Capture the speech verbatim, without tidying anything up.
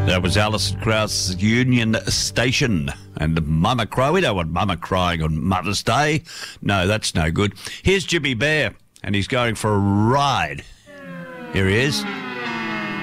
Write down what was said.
That was Alison Krauss, Union Station. And Mama Cry. We don't want Mama crying on Mother's Day. No, that's no good. Here's Jimmy Bear, and he's going for a ride. Here he is.